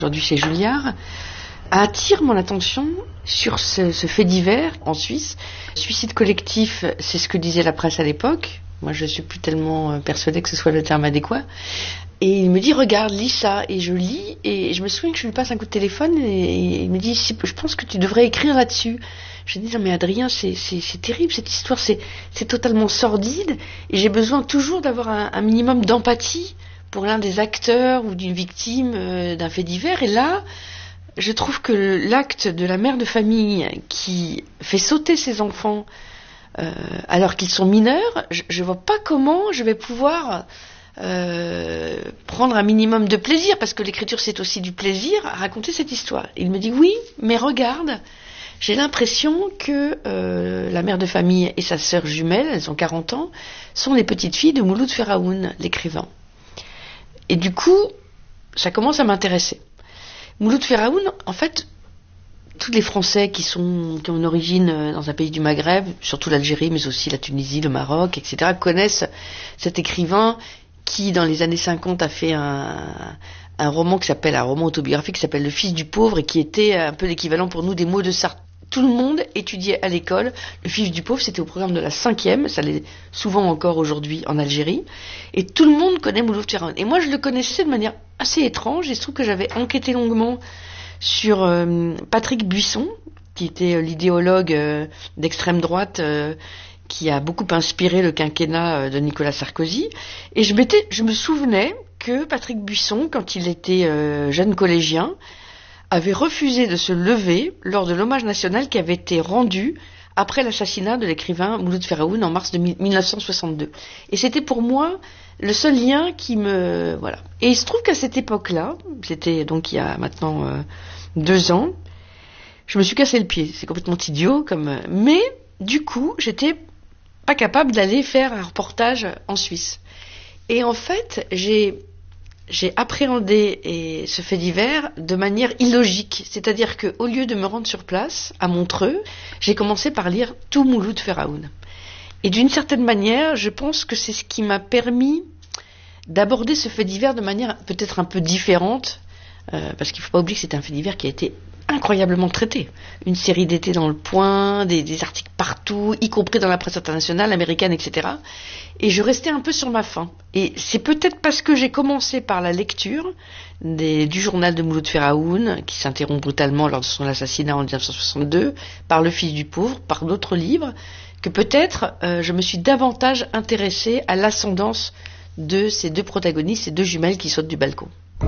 aujourd'hui chez Julliard, attire mon attention sur ce fait divers en Suisse. Suicide collectif, c'est ce que disait la presse à l'époque. Moi, je suis plus tellement persuadée que ce soit le terme adéquat. Et il me dit, regarde, lis ça. Et je lis, et je me souviens que je lui passe un coup de téléphone, et il me dit, je pense que tu devrais écrire là-dessus. Je dis, non mais Adrien, c'est terrible cette histoire, c'est totalement sordide, et j'ai besoin toujours d'avoir un minimum d'empathie pour l'un des acteurs ou d'une victime d'un fait divers. Et là, je trouve que l'acte de la mère de famille qui fait sauter ses enfants alors qu'ils sont mineurs, je vois pas comment je vais pouvoir prendre un minimum de plaisir, parce que l'écriture c'est aussi du plaisir à raconter cette histoire. Il me dit oui, mais regarde, j'ai l'impression que la mère de famille et sa sœur jumelle, elles ont 40 ans, sont les petites filles de Mouloud Feraoun, l'écrivain. Et du coup, ça commence à m'intéresser. Mouloud Feraoun, en fait, tous les Français qui ont une origine dans un pays du Maghreb, surtout l'Algérie, mais aussi la Tunisie, le Maroc, etc., connaissent cet écrivain qui, dans les années 50, a fait un roman autobiographique qui s'appelle Le Fils du pauvre, et qui était un peu l'équivalent pour nous des mots de Sartre. Tout le monde étudiait à l'école Le Fils du pauvre, c'était au programme de la 5e, ça l'est souvent encore aujourd'hui en Algérie, et tout le monde connaît Mouloud Feraoun. Et moi, je le connaissais de manière assez étrange. Il se trouve que j'avais enquêté longuement sur Patrick Buisson, qui était l'idéologue d'extrême droite qui a beaucoup inspiré le quinquennat de Nicolas Sarkozy. Et je me souvenais que Patrick Buisson, quand il était jeune collégien, avait refusé de se lever lors de l'hommage national qui avait été rendu après l'assassinat de l'écrivain Mouloud Feraoun en mars 1962. Et c'était pour moi le seul lien qui me... Voilà. Et il se trouve qu'à cette époque-là, c'était donc il y a maintenant 2 ans, je me suis cassé le pied. C'est complètement idiot, mais du coup, j'étais pas capable d'aller faire un reportage en Suisse. Et en fait, j'ai appréhendé ce fait divers de manière illogique. C'est-à-dire qu'au lieu de me rendre sur place, à Montreux, j'ai commencé par lire tout Mouloud Feraoun. Et d'une certaine manière, je pense que c'est ce qui m'a permis d'aborder ce fait divers de manière peut-être un peu différente, parce qu'il ne faut pas oublier que c'est un fait divers qui a été incroyablement traité. Une série d'été dans Le Point, des articles partout, y compris dans la presse internationale, américaine, etc. Et je restais un peu sur ma faim. Et c'est peut-être parce que j'ai commencé par la lecture du journal de Mouloud Feraoun, qui s'interrompt brutalement lors de son assassinat en 1962, par Le Fils du pauvre, par d'autres livres, que peut-être je me suis davantage intéressée à l'ascendance de ces 2 protagonistes, ces 2 jumelles qui sautent du balcon.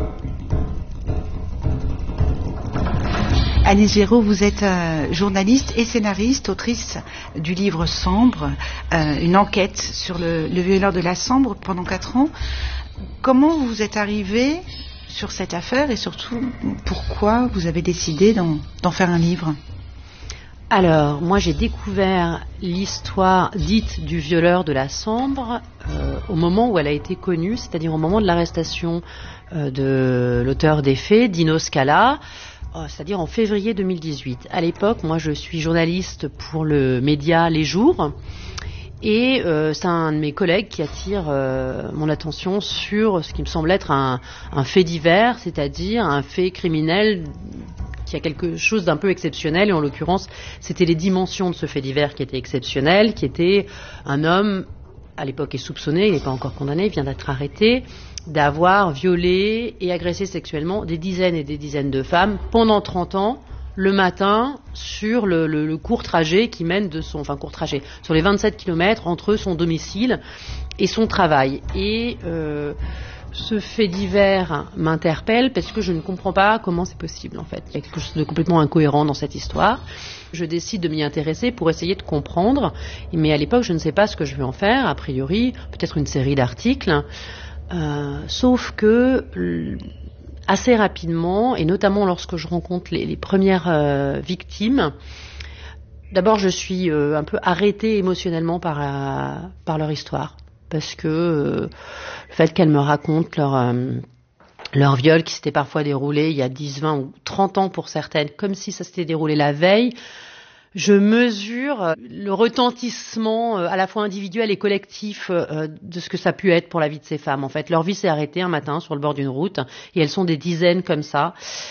Alice Géraud, vous êtes journaliste et scénariste, autrice du livre Sambre, une enquête sur le violeur de la Sambre pendant 4 ans. Comment vous êtes arrivée sur cette affaire, et surtout pourquoi vous avez décidé d'en faire un livre ? Alors, moi j'ai découvert l'histoire dite du violeur de la Sambre au moment où elle a été connue, c'est-à-dire au moment de l'arrestation de l'auteur des faits, Dino Scala, c'est-à-dire en février 2018. À l'époque, moi je suis journaliste pour le média Les Jours, et c'est un de mes collègues qui attire mon attention sur ce qui me semble être un fait divers, c'est-à-dire un fait criminel qui a quelque chose d'un peu exceptionnel, et en l'occurrence c'était les dimensions de ce fait divers qui étaient exceptionnelles, qui était un homme, à l'époque est soupçonné, il n'est pas encore condamné, il vient d'être arrêté, d'avoir violé et agressé sexuellement des dizaines et des dizaines de femmes pendant 30 ans, le matin, sur le court trajet qui mène court trajet, sur les 27 kilomètres entre son domicile et son travail. Et ce fait divers m'interpelle parce que je ne comprends pas comment c'est possible, en fait. Il y a quelque chose de complètement incohérent dans cette histoire. Je décide de m'y intéresser pour essayer de comprendre, mais à l'époque, je ne sais pas ce que je vais en faire. A priori, peut-être une série d'articles. Sauf que assez rapidement, et notamment lorsque je rencontre les premières victimes, d'abord je suis un peu arrêtée émotionnellement par leur histoire, parce que le fait qu'elles me racontent leur viol qui s'était parfois déroulé il y a 10, 20 ou 30 ans pour certaines, comme si ça s'était déroulé la veille, je mesure le retentissement à la fois individuel et collectif de ce que ça a pu être pour la vie de ces femmes. En fait, leur vie s'est arrêtée un matin sur le bord d'une route, et elles sont des dizaines comme ça.